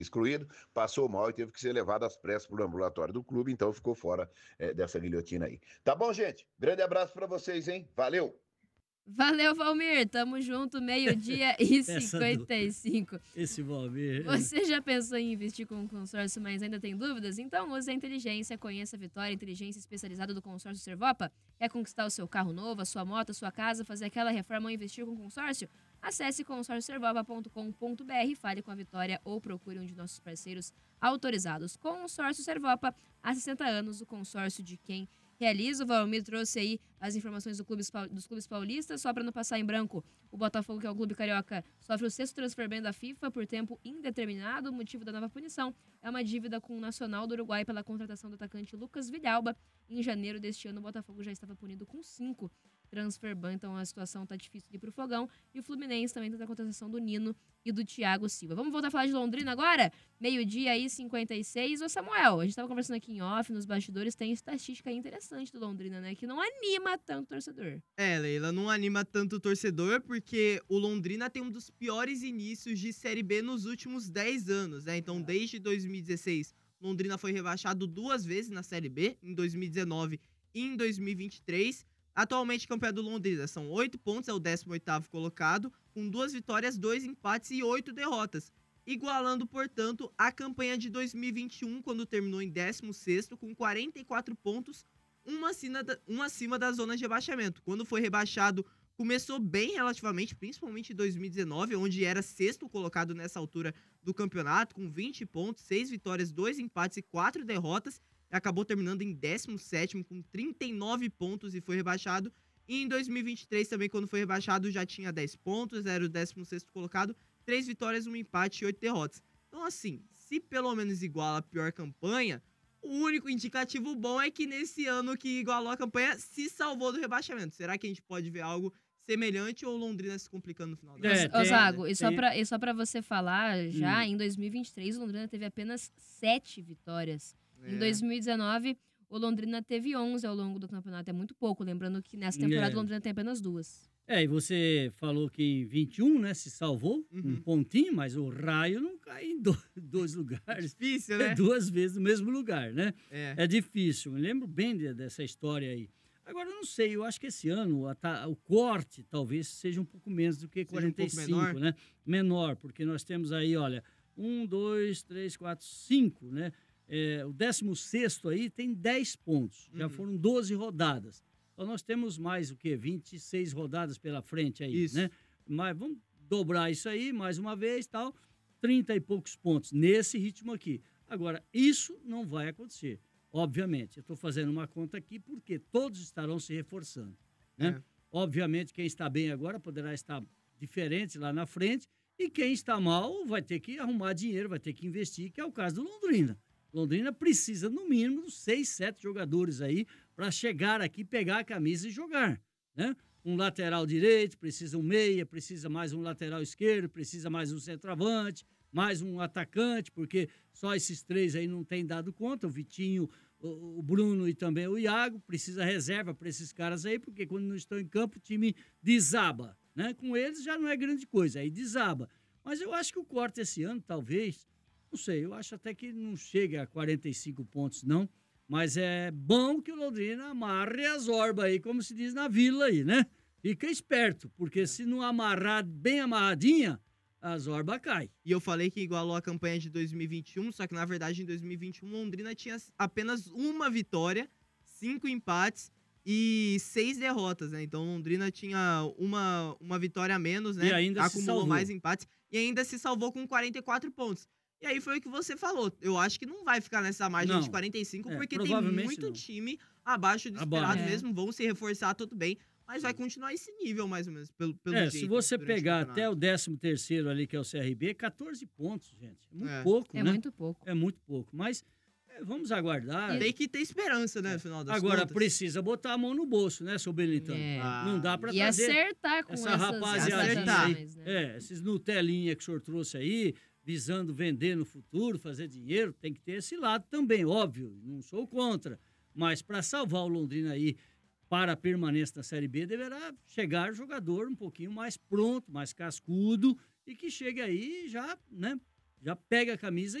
excluído, passou mal e teve que ser levado às pressas para o ambulatório do clube, então ficou fora dessa guilhotina aí. Tá bom, gente? Grande abraço para vocês, hein? Valeu! Valeu, Valmir. Tamo junto, meio-dia e Essa do 55. esse Valmir. Você já pensou em investir com um consórcio, mas ainda tem dúvidas? Então use a inteligência, conheça a Vitória, inteligência especializada do consórcio Servopa. Quer conquistar o seu carro novo, a sua moto, a sua casa, fazer aquela reforma ou investir com consórcio? Acesse consórcioservopa.com.br, fale com a Vitória ou procure um de nossos parceiros autorizados. Consórcio Servopa, há 60 anos, o consórcio de quem realiza. O Valmir trouxe aí as informações dos clubes paulistas, só para não passar em branco. O Botafogo, que é o clube carioca, sofre o sexto transfer ban da FIFA por tempo indeterminado. O motivo da nova punição é uma dívida com o Nacional do Uruguai pela contratação do atacante Lucas Villalba. Em janeiro deste ano, o Botafogo já estava punido com 5 transfer ban, então a situação tá difícil de ir pro fogão. E o Fluminense também tem a contratação do Nino e do Thiago Silva. Vamos voltar a falar de Londrina agora? Meio-dia aí, 56. Ô Samuel, a gente tava conversando aqui em off, nos bastidores, tem estatística aí interessante do Londrina, né? Que não anima tanto o torcedor. Leila, não anima tanto o torcedor, porque o Londrina tem um dos piores inícios de Série B nos últimos 10 anos, né? Então, desde 2016, Londrina foi rebaixado 2 vezes na Série B, em 2019 e em 2023. Atualmente, campeão do Londrina são 8 pontos, é o 18º colocado, com 2 vitórias, 2 empates e 8 derrotas. Igualando, portanto, a campanha de 2021, quando terminou em 16º, com 44 pontos, uma acima da zona de rebaixamento. Quando foi rebaixado, começou bem relativamente, principalmente em 2019, onde era 6º colocado nessa altura do campeonato, com 20 pontos, 6 vitórias, 2 empates e 4 derrotas. Acabou terminando em 17º com 39 pontos e foi rebaixado. E em 2023 também, quando foi rebaixado, já tinha 10 pontos, era o 16º colocado, 3 vitórias, 1 empate e 8 derrotas. Então assim, se pelo menos iguala a pior campanha, o único indicativo bom é que nesse ano que igualou a campanha, se salvou do rebaixamento. Será que a gente pode ver algo semelhante ou Londrina se complicando no final da Ô, Zago, e só pra você falar, já em 2023 o Londrina teve apenas 7 vitórias. Em 2019, o Londrina teve 11 ao longo do campeonato. É muito pouco, lembrando que nessa temporada o Londrina tem apenas 2. E você falou que em 21, né, se salvou, um pontinho, mas o Raio não cai em 2 lugares. Difícil, né? 2 vezes no mesmo lugar, né? É difícil. Me lembro bem dessa história aí. Agora, eu não sei, eu acho que esse ano o corte talvez seja um pouco menos do que 45, menor, né? Menor, porque nós temos aí, olha, 1, 2, 3, 4, 5, né? O 16º aí tem 10 pontos. Já foram 12 rodadas. Então nós temos mais o quê? 26 rodadas pela frente aí, né? Mas vamos dobrar isso aí mais uma vez, tal, 30 e poucos pontos nesse ritmo aqui. Agora, isso não vai acontecer. Obviamente, eu estou fazendo uma conta aqui porque todos estarão se reforçando, né? Obviamente, quem está bem agora poderá estar diferente lá na frente e quem está mal vai ter que arrumar dinheiro, vai ter que investir, que é o caso do Londrina. Londrina precisa, no mínimo, de 6, 7 jogadores aí para chegar aqui, pegar a camisa e jogar, né? Um lateral direito, precisa um meia, precisa mais um lateral esquerdo, precisa mais um centroavante, mais um atacante, porque só esses 3 aí não tem dado conta, o Vitinho, o Bruno e também o Iago, precisa reserva para esses caras aí, porque quando não estão em campo o time desaba, né? Com eles já não é grande coisa, aí desaba. Mas eu acho que o corte esse ano, talvez, não sei, eu acho até que não chega a 45 pontos, não. Mas é bom que o Londrina amarre as orbas aí, como se diz na vila aí, né? Fica esperto, porque se não amarrar bem amarradinha, as orbas caem. E eu falei que igualou a campanha de 2021, só que na verdade em 2021 Londrina tinha apenas 1 vitória, 5 empates e 6 derrotas, né? Então Londrina tinha uma vitória a menos, né? E ainda acumulou mais empates e ainda se salvou com 44 pontos. E aí foi o que você falou. Eu acho que não vai ficar nessa margem de 45, porque tem muito time abaixo do esperado mesmo. Vão se reforçar, tudo bem. Mas vai continuar esse nível, mais ou menos, pelo jeito. Se você pegar até o 13º ali, que é o CRB, 14 pontos, gente. É muito pouco, né? É muito pouco. É muito pouco. Mas vamos aguardar. Tem que ter esperança, né, no final das contas. Agora, precisa botar a mão no bolso, né, seu Belitano? Não dá pra trazer... E acertar com essa rapaziada aí. Né? Esses Nutelinha que o senhor trouxe aí, visando vender no futuro, fazer dinheiro, tem que ter esse lado também, óbvio, não sou contra. Mas para salvar o Londrina aí para a permanência na Série B, deverá chegar jogador um pouquinho mais pronto, mais cascudo, e que chegue aí já, né, já pega a camisa